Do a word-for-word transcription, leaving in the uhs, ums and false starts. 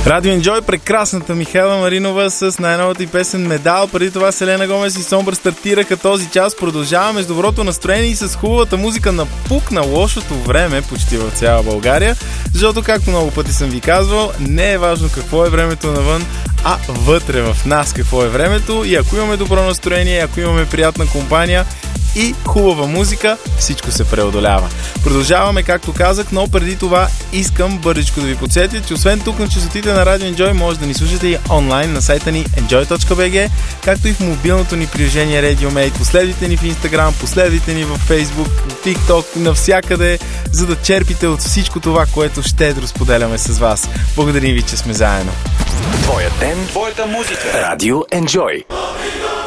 Радио Enjoy, прекрасната Михайла Маринова с най-новата и песен Медал. Преди това Селена Гомес и Сомбър стартираха този час. Продължаваме с доброто настроение и с хубавата музика на пук на лошото време почти в цяла България. Защото, както много пъти съм ви казвал, не е важно какво е времето навън, а вътре в нас какво е времето. И ако имаме добро настроение, ако имаме приятна компания и хубава музика, всичко се преодолява. Продължаваме, както казах, но преди това искам бързичко да ви подсетя, че освен тук на честотите на Radio Enjoy, може да ни слушате и онлайн на сайта ни enjoy точка би джи, както и в мобилното ни приложение RadioMate. Последвайте ни в Instagram, последвайте ни в Facebook, в TikTok, навсякъде, за да черпите от всичко това, което щедро споделяме с вас. Благодарим ви, че сме заедно. Твоя ден, твоята музика. Radio Enjoy.